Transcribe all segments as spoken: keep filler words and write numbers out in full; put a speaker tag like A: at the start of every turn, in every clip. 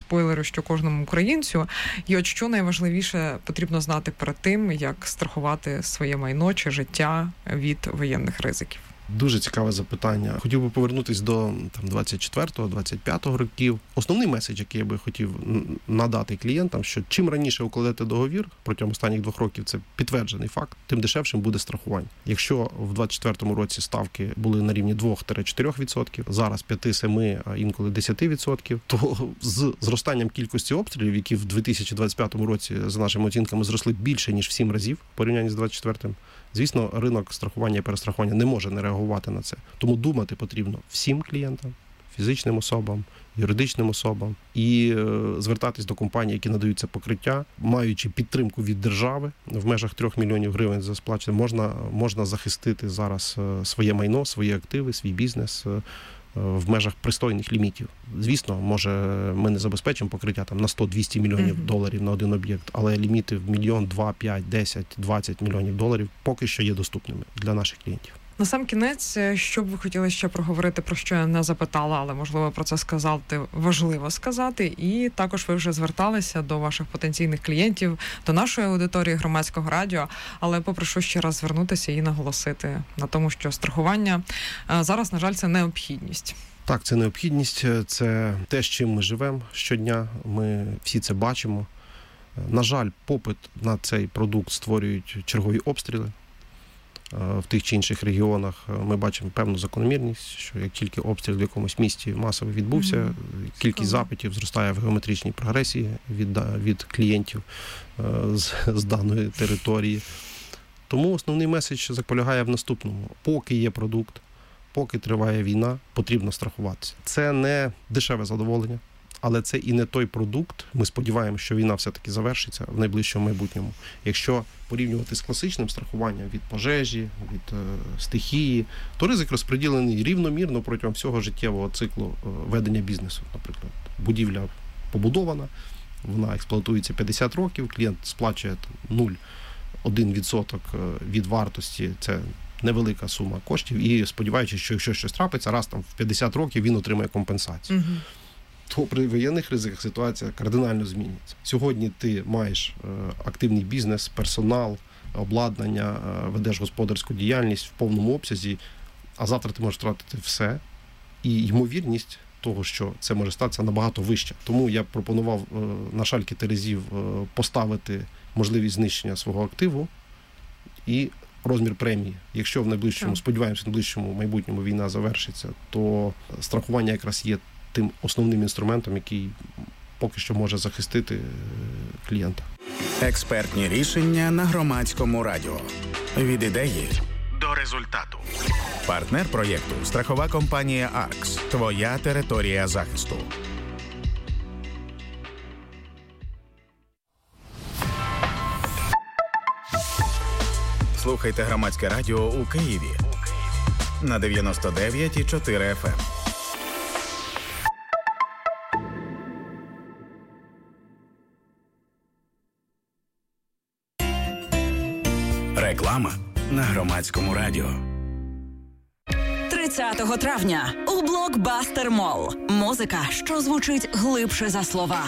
A: спойлерю, що кожному українцю. І от що найважливіше потрібно знати перед тим, як страхувати своє майно чи життя від воєнних ризиків?
B: Дуже цікаве запитання. Хотів би повернутися до там двадцять четвертого - двадцять п'ятого років. Основний меседж, який я би хотів надати клієнтам, що чим раніше укладете договір протягом останніх двох років, це підтверджений факт, тим дешевшим буде страхування. Якщо в двадцять четвертому році ставки були на рівні два-чотири відсотки, зараз п'ять-сім, а інколи десять відсотків, то з зростанням кількості обстрілів, які в дві тисячі двадцять п'ятому році, за нашими оцінками, зросли більше, ніж в сім разів в порівнянні з двадцять четвертим, звісно, ринок страхування і перестрахування не може не реагувати на це. Тому думати потрібно всім клієнтам, фізичним особам, юридичним особам і е, звертатись до компаній, які надають це покриття, маючи підтримку від держави в межах трьох мільйонів гривень за сплачення, можна, можна захистити зараз е, своє майно, свої активи, свій бізнес е, в межах пристойних лімітів. Звісно, може, ми не забезпечимо покриття там на сто-двісті мільйонів mm-hmm. доларів на один об'єкт, але ліміти в мільйон, два, п'ять, десять, двадцять мільйонів доларів поки що є доступними для наших клієнтів.
A: На сам кінець, що б ви хотіли ще проговорити, про що я не запитала, але, можливо, про це сказати важливо сказати. І також ви вже зверталися до ваших потенційних клієнтів, до нашої аудиторії Громадського радіо, але попрошу ще раз звернутися і наголосити на тому, що страхування зараз, на жаль, це необхідність.
B: Так, це необхідність, це те, з чим ми живемо щодня, ми всі це бачимо. На жаль, попит на цей продукт створюють чергові обстріли. В тих чи інших регіонах ми бачимо певну закономірність, що як тільки обстріл в якомусь місті масово відбувся, mm-hmm. кількість запитів зростає в геометричній прогресії від, від клієнтів з, з даної території. Тому основний меседж полягає в наступному. Поки є продукт, поки триває війна, потрібно страхуватися. Це не дешеве задоволення, але це і не той продукт. Ми сподіваємося, що війна все-таки завершиться в найближчому майбутньому. Якщо порівнювати з класичним страхуванням від пожежі, від е, стихії, то ризик розподілений рівномірно протягом всього життєвого циклу е, ведення бізнесу. Наприклад, будівля побудована, вона експлуатується п'ятдесят років, клієнт сплачує нуль цілих один відсоток від вартості, це невелика сума коштів, і сподіваючись, що якщо щось трапиться, раз там в п'ятдесят років він отримає компенсацію. Угу. То при воєнних ризиках ситуація кардинально змінюється. Сьогодні ти маєш е, активний бізнес, персонал, обладнання, е, ведеш господарську діяльність в повному обсязі, а завтра ти можеш втратити все. І ймовірність того, що це може статися, набагато вища. Тому я пропонував е, на шальки терезів е, поставити можливість знищення свого активу і розмір премії. Якщо в найближчому, сподіваємося, в найближчому майбутньому війна завершиться, то страхування якраз є тим основним інструментом, який поки що може захистити клієнта.
C: Експертні рішення на Громадському радіо. Від ідеї до результату. Партнер проєкту – страхова компанія «Аркс». Твоя територія захисту. Слухайте Громадське радіо у Києві на дев'яносто дев'ять і чотири еф ем. Реклама на Громадському радіо.
D: тридцятого травня у Блокбастер Молл. Музика, що звучить глибше за слова.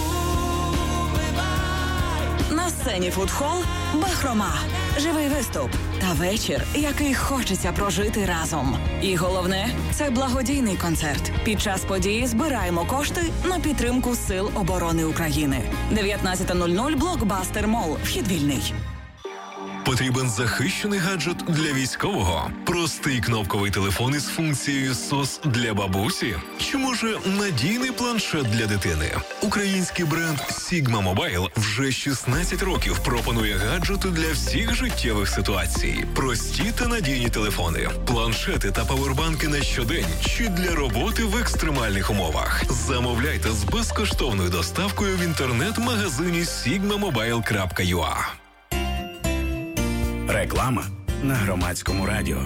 D: На сцені фудхол «Бахрома». Живий виступ та вечір, який хочеться прожити разом. І головне – це благодійний концерт. Під час події збираємо кошти на підтримку Сил оборони України. дев'ятнадцята нуль нуль Блокбастер Молл. Вхід вільний.
E: Потрібен захищений гаджет для військового? Простий кнопковий телефон із функцією сос для бабусі? Чи може надійний планшет для дитини? Український бренд Sigma Mobile вже шістнадцять років пропонує гаджети для всіх життєвих ситуацій. Прості та надійні телефони, планшети та павербанки на щодень чи для роботи в екстремальних умовах. Замовляйте з безкоштовною доставкою в інтернет-магазині сігма мобайл крапка ю а.
C: Реклама на Громадському радіо.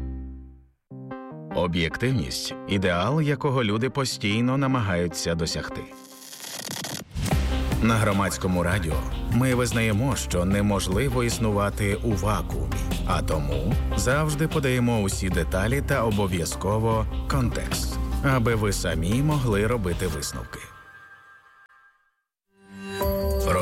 C: Об'єктивність – ідеал, якого люди постійно намагаються досягти. На Громадському радіо ми визнаємо, що неможливо існувати у вакуумі, а тому завжди подаємо усі деталі та обов'язково контекст, аби ви самі могли робити висновки.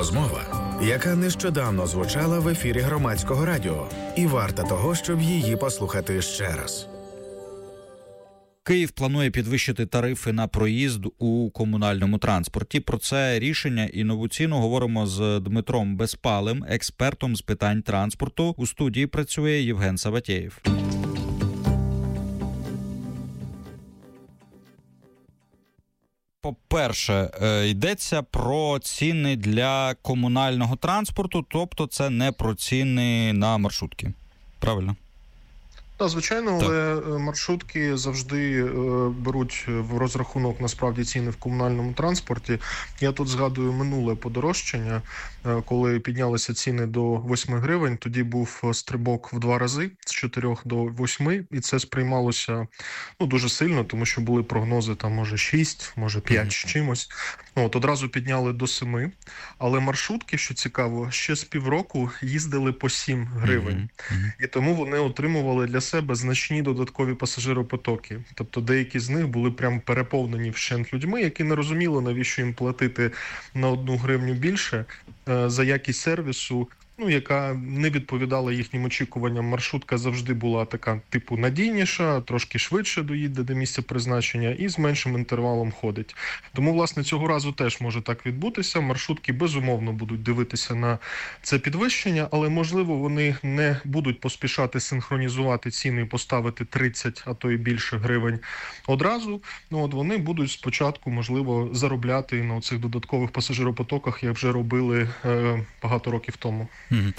C: Розмова, яка нещодавно звучала в ефірі Громадського радіо, і варта того, щоб її послухати ще раз.
F: Київ планує підвищити тарифи на проїзд у комунальному транспорті. Про це рішення і нову ціну говоримо з Дмитром Безпалим, експертом з питань транспорту. У студії працює Євген Саватєєв. По-перше, йдеться про ціни для комунального транспорту, тобто це не про ціни на маршрутки. Правильно?
G: Так, звичайно, але маршрутки завжди е, беруть в розрахунок насправді ціни в комунальному транспорті. Я тут згадую минуле подорожчання, е, коли піднялися ціни до восьми гривень, тоді був стрибок в два рази, з чотирьох до восьми, і це сприймалося ну, дуже сильно, тому що були прогнози там, може, шість, може, п'ять з чимось. От, одразу підняли до семи, але маршрутки, що цікаво, ще з півроку їздили по сім гривень. Mm-hmm. І тому вони отримували для себе значні додаткові пасажиропотоки. Тобто деякі з них були прям переповнені вщент людьми, які не розуміли, навіщо їм платити на одну гривню більше е, за якість сервісу, ну, яка не відповідала їхнім очікуванням. Маршрутка завжди була така, типу, надійніша, трошки швидше доїде до місця призначення і з меншим інтервалом ходить. Тому, власне, цього разу теж може так відбутися. Маршрутки, безумовно, будуть дивитися на це підвищення, але, можливо, вони не будуть поспішати синхронізувати ціни і поставити тридцять, а то і більше гривень одразу. Ну, от вони будуть спочатку, можливо, заробляти на цих додаткових пасажиропотоках, як вже робили е, багато років тому.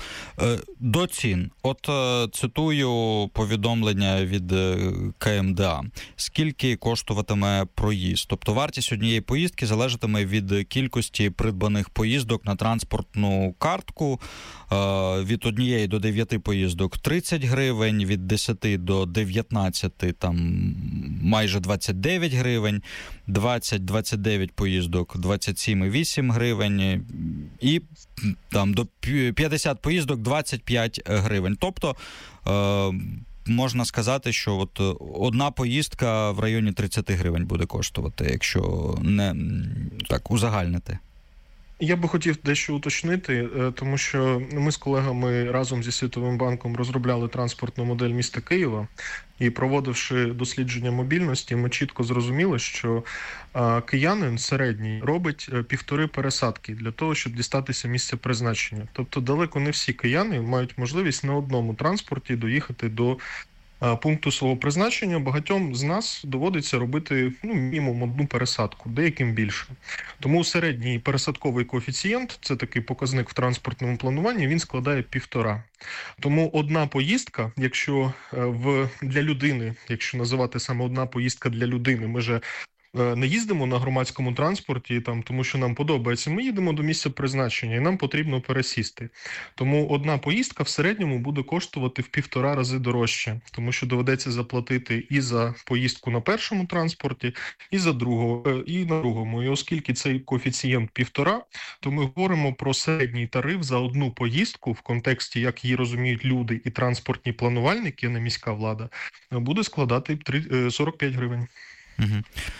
F: До цін. От цитую повідомлення від КМДА. Скільки коштуватиме проїзд? Тобто вартість однієї поїздки залежатиме від кількості придбаних поїздок на транспортну картку. Від однієї до дев'яти поїздок тридцять гривень, від десяти до дев'ятнадцяти там майже двадцять дев'ять гривень, двадцять-двадцять дев'ять поїздок двадцять сім цілих вісім гривень і там до п'ятдесят поїздок двадцять п'ять гривень. Тобто е, можна сказати, що от одна поїздка в районі тридцять гривень буде коштувати, якщо не так узагальнити.
G: Я би хотів дещо уточнити, тому що ми з колегами разом зі Світовим банком розробляли транспортну модель міста Києва, і проводивши дослідження мобільності, ми чітко зрозуміли, що киянин середній робить півтори пересадки для того, щоб дістатися місця призначення. Тобто далеко не всі кияни мають можливість на одному транспорті доїхати до пункту свого призначення. Багатьом з нас доводиться робити ну, мінімум одну пересадку, деяким більше. Тому середній пересадковий коефіцієнт, це такий показник в транспортному плануванні, він складає півтора. Тому одна поїздка, якщо в, для людини, якщо називати саме одна поїздка для людини, ми же не їздимо на громадському транспорті, там, тому що нам подобається. Ми їдемо до місця призначення, і нам потрібно пересісти. Тому одна поїздка в середньому буде коштувати в півтора рази дорожче, тому що доведеться заплатити і за поїздку на першому транспорті, і за другого, і на другому. І оскільки цей коефіцієнт півтора, то ми говоримо про середній тариф за одну поїздку в контексті, як її розуміють люди і транспортні планувальники, а не міська влада, буде складати сорок п'ять гривень.
F: Угу.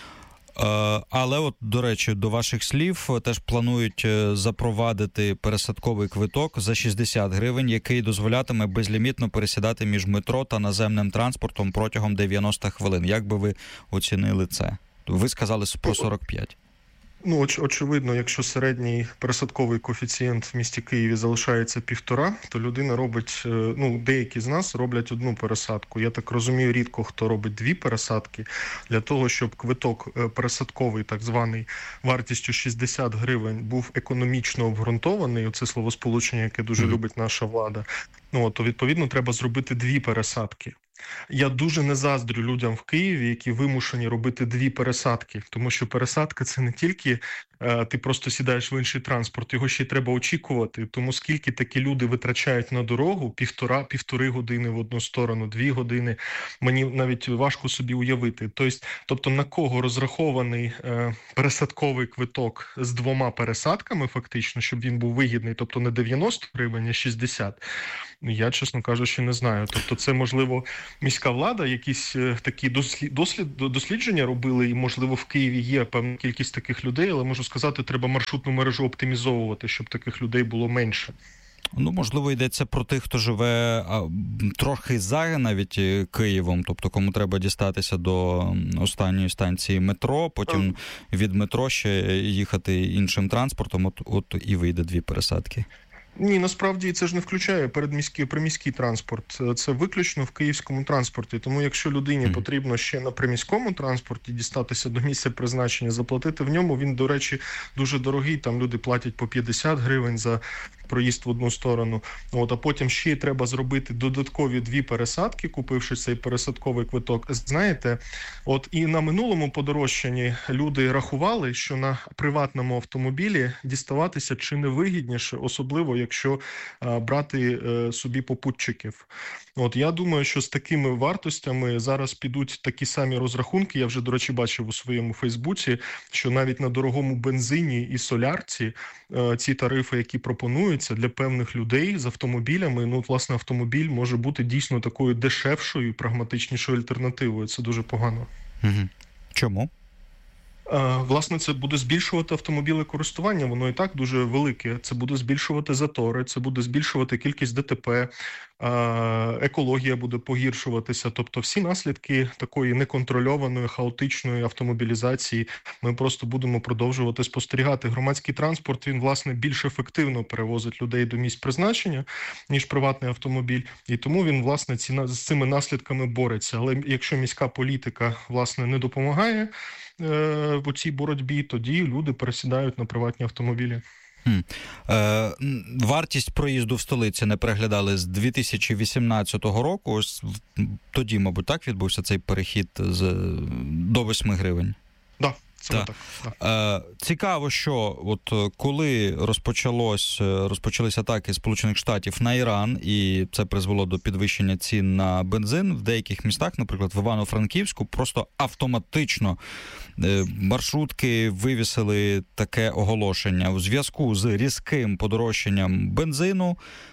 F: Але от, до речі, до ваших слів, теж планують запровадити пересадковий квиток за шістдесят гривень, який дозволятиме безлімітно пересідати між метро та наземним транспортом протягом дев'яносто хвилин. Як би ви оцінили це? Ви сказали про сорок п'ять.
G: Ну, оч, очевидно, якщо середній пересадковий коефіцієнт в місті Києві залишається півтора, то людина робить, ну, деякі з нас роблять одну пересадку. Я так розумію, рідко хто робить дві пересадки. Для того, щоб квиток пересадковий, так званий, вартістю шістдесят гривень, був економічно обґрунтований, оце словосполучення, яке дуже mm-hmm. любить наша влада, ну, то, відповідно, треба зробити дві пересадки. Я дуже не заздрю людям в Києві, які вимушені робити дві пересадки, тому що пересадка – це не тільки е, ти просто сідаєш в інший транспорт, його ще й треба очікувати, тому скільки такі люди витрачають на дорогу, півтора, півтори години в одну сторону, дві години, мені навіть важко собі уявити. Тобто, тобто на кого розрахований е, пересадковий квиток з двома пересадками фактично, щоб він був вигідний, тобто не дев'яносто гривень, а шістдесят, я, чесно кажучи, не знаю. Тобто це, можливо, міська влада якісь такі дослід, дослід, дослідження робили, і, можливо, в Києві є певна кількість таких людей, але можу сказати, треба маршрутну мережу оптимізовувати, щоб таких людей було менше.
F: Ну, можливо, йдеться про тих, хто живе а, трохи за навіть Києвом, тобто кому треба дістатися до останньої станції метро, потім від метро ще їхати іншим транспортом, от, от і вийде дві пересадки.
G: Ні, насправді це ж не включає передміський, приміський транспорт. Це виключно в київському транспорті. Тому якщо людині mm. потрібно ще на приміському транспорті дістатися до місця призначення, заплатити в ньому, він, до речі, дуже дорогий. Там люди платять по п'ятдесят гривень за проїзд в одну сторону. От, а потім ще й треба зробити додаткові дві пересадки, купивши цей пересадковий квиток. Знаєте, от і на минулому подорожчанні люди рахували, що на приватному автомобілі діставатися чи не вигідніше, особливо якщо а, брати а, собі попутчиків. От я думаю, що з такими вартостями зараз підуть такі самі розрахунки. Я вже, до речі, бачив у своєму Фейсбуці, що навіть на дорогому бензині і солярці а, ці тарифи, які пропонуються для певних людей з автомобілями, ну, власне, автомобіль може бути дійсно такою дешевшою, прагматичнішою альтернативою. Це дуже погано.
F: Угу. Чому?
G: Власне, це буде збільшувати автомобілekористування, воно і так дуже велике. Це буде збільшувати затори, це буде збільшувати кількість ДТП, екологія буде погіршуватися. Тобто всі наслідки такої неконтрольованої, хаотичної автомобілізації ми просто будемо продовжувати спостерігати. Громадський транспорт, він, власне, більш ефективно перевозить людей до місць призначення, ніж приватний автомобіль. І тому він, власне, ці, з цими наслідками бореться. Але якщо міська політика, власне, не допомагає у цій боротьбі, тоді люди пересідають на приватні автомобілі.
F: Хм. Е, вартість проїзду в столиці не переглядали з дві тисячі вісімнадцятого року. Ось тоді, мабуть, так відбувся цей перехід з, до восьми гривень.
G: Да. Так. Так.
F: Е, цікаво, що от коли розпочалось, розпочалися атаки Сполучених Штатів на Іран, і це призвело до підвищення цін на бензин, в деяких містах, наприклад, в Івано-Франківську, просто автоматично е, маршрутки вивісили таке оголошення. У зв'язку з різким подорожчанням бензину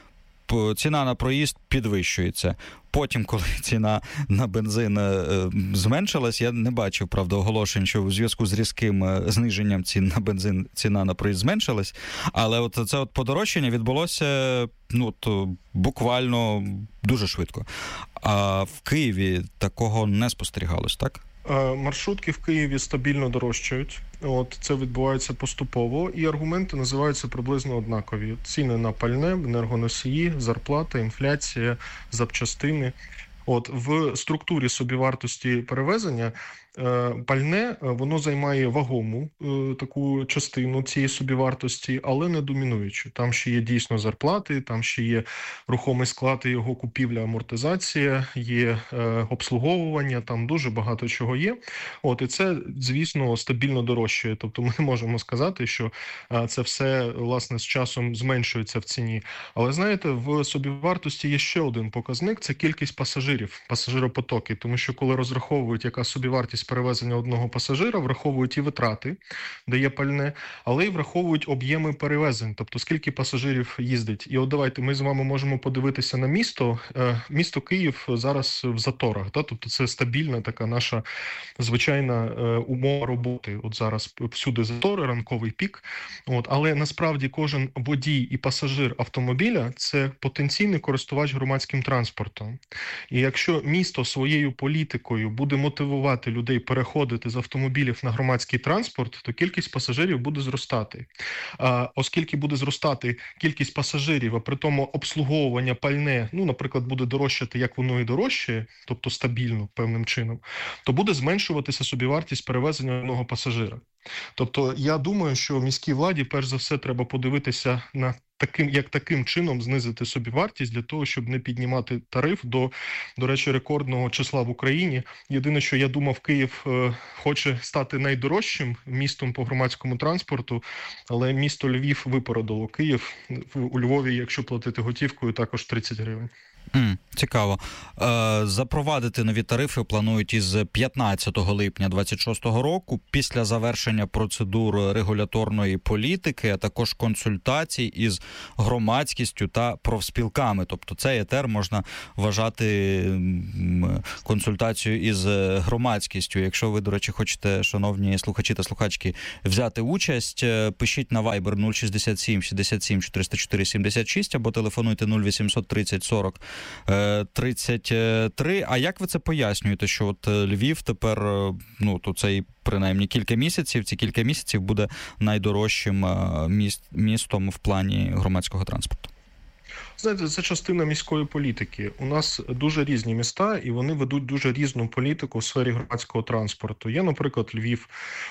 F: ціна на проїзд підвищується. Потім, коли ціна на бензин е, зменшилась, я не бачив, правда, оголошень, що у зв'язку з різким е, зниженням цін на бензин ціна на проїзд зменшилась. Але от це от подорожчання відбулося ну, от, буквально дуже швидко. А в Києві такого не спостерігалось, так?
G: Маршрутки в Києві стабільно дорожчають. От це відбувається поступово, і аргументи називаються приблизно однакові: ціни на пальне, енергоносії, зарплата, інфляція, запчастини. От в структурі собівартості перевезення пальне, воно займає вагому таку частину цієї собівартості, але не домінуючу. Там ще є дійсно зарплати, там ще є рухомий склад і його купівля, амортизація, є обслуговування, там дуже багато чого є. От, і це, звісно, стабільно дорожчає. Тобто ми не можемо сказати, що це все, власне, з часом зменшується в ціні. Але, знаєте, в собівартості є ще один показник – це кількість пасажирів, пасажиропотоки. Тому що коли розраховують, яка собівартість перевезення одного пасажира, враховують і витрати, де є пальне, але й враховують об'єми перевезень, тобто скільки пасажирів їздить. І от давайте ми з вами можемо подивитися на місто. Місто Київ зараз в заторах, да? Тобто це стабільна така наша звичайна умова роботи. От зараз всюди затори, ранковий пік. От, але насправді кожен водій і пасажир автомобіля – це потенційний користувач громадським транспортом. І якщо місто своєю політикою буде мотивувати людей переходити з автомобілів на громадський транспорт, то кількість пасажирів буде зростати. А, оскільки буде зростати кількість пасажирів, а при тому обслуговування пальне, ну, наприклад, буде дорожчати, як воно і дорожчає, тобто стабільно певним чином, то буде зменшуватися собівартість перевезення одного пасажира. Тобто я думаю, що міській владі перш за все треба подивитися на таким, як таким чином знизити собівартість для того, щоб не піднімати тариф до, до речі, рекордного числа в Україні. Єдине, що я думав, Київ е, хоче стати найдорожчим містом по громадському транспорту, але місто Львів випередило Київ. У Львові, якщо платити готівкою, також тридцять гривень.
F: Mm, цікаво. Е, запровадити нові тарифи планують із п'ятнадцятого липня двадцять шостого року після завершення процедур регуляторної політики, а також консультацій із громадськістю та профспілками. Тобто цей етер можна вважати консультацією із громадськістю. Якщо ви, до речі, хочете, шановні слухачі та слухачки, взяти участь, пишіть на Viber нуль шістдесят сім шістдесят сім чотириста чотири сімдесят шість або телефонуйте нуль вісімсот тридцять сорок тридцять три. А як ви це пояснюєте, що от Львів тепер, ну, то цей принаймні кілька місяців, ці кілька місяців буде найдорожчим міст, містом в плані громадського транспорту?
G: Знаєте, це частина міської політики. У нас дуже різні міста, і вони ведуть дуже різну політику в сфері громадського транспорту. Є, наприклад, Львів,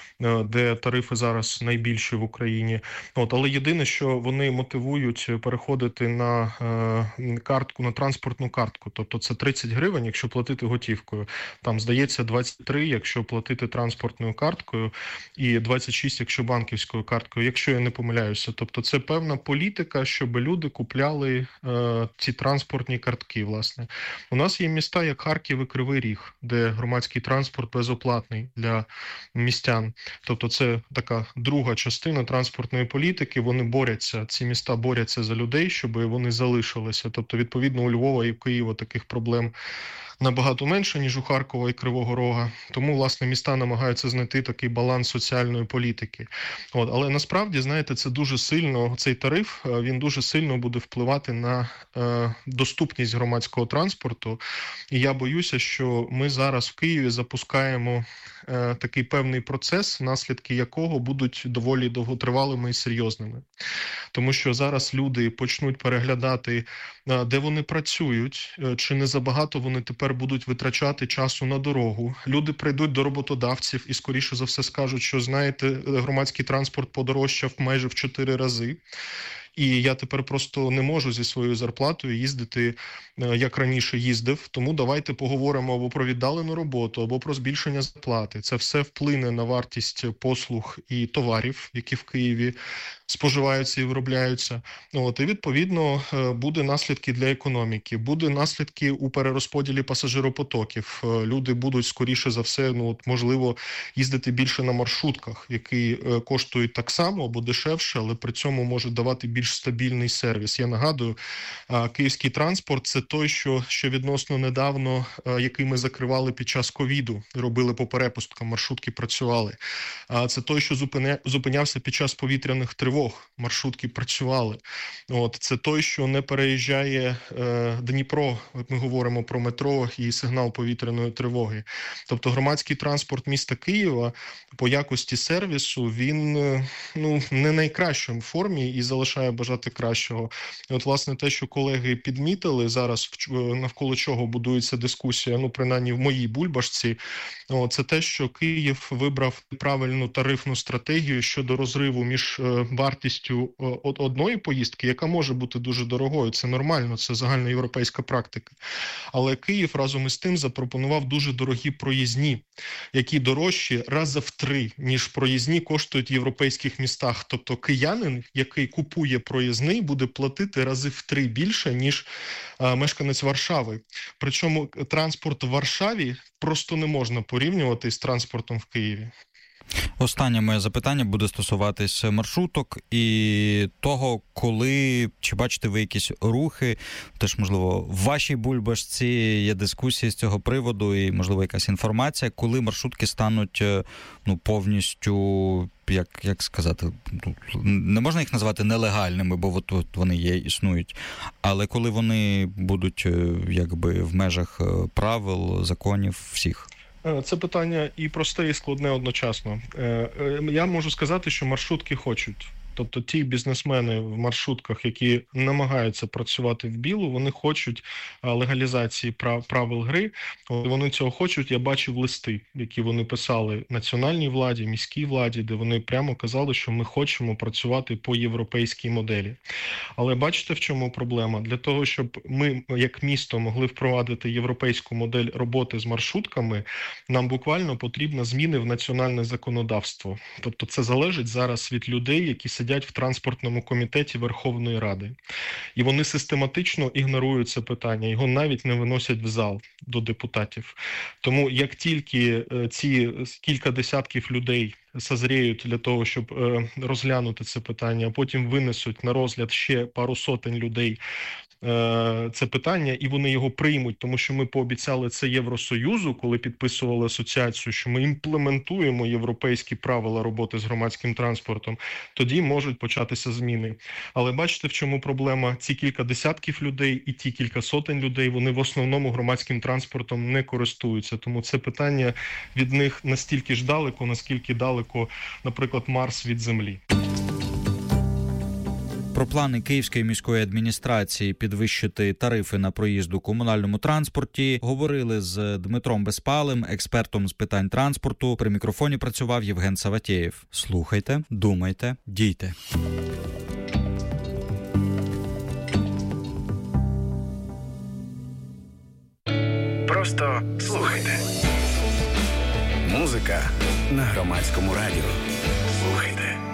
G: де тарифи зараз найбільші в Україні. От, але єдине, що вони мотивують переходити на е, картку, на транспортну картку. Тобто це тридцять гривень, якщо платити готівкою. Там, здається, двадцять три, якщо платити транспортною карткою, і двадцять шість, якщо банківською карткою, якщо я не помиляюся. Тобто це певна політика, щоб люди купляли е, ці транспортні картки, власне. У нас є міста, як Харків і Кривий Ріг, де громадський транспорт безоплатний для містян. Тобто це така друга частина транспортної політики. Вони борються, ці міста борються за людей, щоб вони залишилися. Тобто, відповідно, у Львова і в Києва таких проблем набагато менше, ніж у Харкова і Кривого Рога. Тому, власне, міста намагаються знайти такий баланс соціальної політики. От, але насправді, знаєте, це дуже сильно, цей тариф, він дуже сильно буде впливати на е, доступність громадського транспорту. І я боюся, що ми зараз в Києві запускаємо е, такий певний процес, наслідки якого будуть доволі довготривалими і серйозними. Тому що зараз люди почнуть переглядати, е, де вони працюють, е, чи не забагато вони тепер будуть витрачати часу на дорогу. Люди прийдуть до роботодавців і, скоріше за все, скажуть, що, знаєте, громадський транспорт подорожчав майже в чотири рази. І я тепер просто не можу зі своєю зарплатою їздити, як раніше їздив. Тому давайте поговоримо або про віддалену роботу, або про збільшення зарплати. Це все вплине на вартість послуг і товарів, які в Києві споживаються і виробляються. От, і, відповідно, буде наслідки для економіки, буде наслідки у перерозподілі пасажиропотоків. Люди будуть, скоріше за все, ну, от, можливо, їздити більше на маршрутках, які коштують так само або дешевше, але при цьому можуть давати більш стабільний сервіс. Я нагадую, київський транспорт – це той, що, що відносно недавно, який ми закривали під час ковіду, робили по перепусткам, маршрутки працювали. Це той, що зупиня, зупинявся під час повітряних тривог, маршрутки працювали. От, це той, що не переїжджає е, Дніпро, от ми говоримо про метро і сигнал повітряної тривоги. Тобто громадський транспорт міста Києва по якості сервісу, він ну, не найкращій формі і залишає бажати кращого. І от, власне, те, що колеги підмітили зараз, навколо чого будується дискусія, ну, принаймні в моїй бульбашці, о, це те, що Київ вибрав правильну тарифну стратегію щодо розриву між е, вартістю е, одної поїздки, яка може бути дуже дорогою, це нормально, це загальноєвропейська практика. Але Київ разом із тим запропонував дуже дорогі проїзні, які дорожчі рази в три, ніж проїзні коштують в європейських містах. Тобто киянин, який купує проїзний, буде платити рази в три більше, ніж а, мешканець Варшави. Причому транспорт в Варшаві просто не можна порівнювати з транспортом в Києві.
F: Останнє моє запитання буде стосуватись маршруток і того, коли, чи бачите ви якісь рухи, теж, можливо, в вашій бульбашці є дискусії з цього приводу і, можливо, якась інформація, коли маршрутки стануть, ну, повністю, як, як сказати, не можна їх назвати нелегальними, бо от, от вони є, існують, але коли вони будуть, якби, в межах правил, законів всіх.
G: Це питання і просте, і складне одночасно. Я можу сказати, що маршрутки хочуть. Тобто ті бізнесмени в маршрутках, які намагаються працювати в білу, вони хочуть легалізації прав, правил гри. Вони цього хочуть. Я бачив листи, які вони писали національній владі, міській владі, де вони прямо казали, що ми хочемо працювати по європейській моделі. Але бачите, в чому проблема? Для того, щоб ми, як місто, могли впровадити європейську модель роботи з маршрутками, нам буквально потрібно зміни в національне законодавство. Тобто це залежить зараз від людей, які сидять сидять в транспортному комітеті Верховної Ради. І вони систематично ігнорують це питання, його навіть не виносять в зал до депутатів. Тому як тільки ці кілька десятків людей созріють для того, щоб розглянути це питання, а потім винесуть на розгляд ще пару сотень людей це питання, і вони його приймуть, тому що ми пообіцяли це Євросоюзу, коли підписували асоціацію, що ми імплементуємо європейські правила роботи з громадським транспортом, тоді можуть початися зміни. Але бачите, в чому проблема? Ці кілька десятків людей і ті кілька сотень людей, вони в основному громадським транспортом не користуються. Тому це питання від них настільки ж далеко, наскільки далеко, наприклад, Марс від Землі.
F: Про плани Київської міської адміністрації підвищити тарифи на проїзд у комунальному транспорті говорили з Дмитром Безпалим, експертом з питань транспорту. При мікрофоні працював Євген Саватєєв. Слухайте, думайте, дійте.
C: Просто слухайте. Музика на Громадському радіо. Слухайте.